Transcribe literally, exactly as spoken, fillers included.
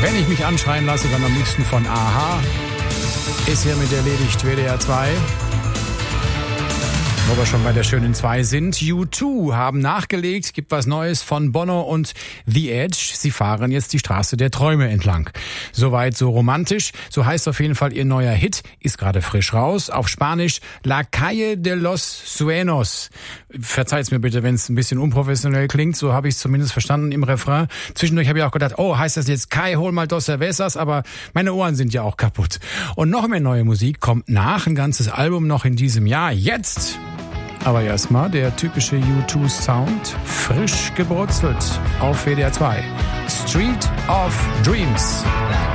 Wenn ich mich anschreien lasse, dann am liebsten von Aha. Ist hiermit erledigt, W D R zwei. Wo wir schon bei der schönen zwei sind. U zwei haben nachgelegt, gibt was Neues von Bono und The Edge. Sie fahren jetzt die Straße der Träume entlang. Soweit so romantisch. So heißt auf jeden Fall ihr neuer Hit. Ist gerade frisch raus. Auf Spanisch La Calle de los Sueños. Verzeiht's mir bitte, wenn es ein bisschen unprofessionell klingt. So habe ich es zumindest verstanden im Refrain. Zwischendurch habe ich auch gedacht, oh, heißt das jetzt Kai, hol mal dos cervezas? Aber meine Ohren sind ja auch kaputt. Und noch mehr neue Musik kommt nach. Ein ganzes Album noch in diesem Jahr. Jetzt! Aber erstmal der typische U zwei Sound, frisch gebrutzelt auf W D R zwei. Street of Dreams.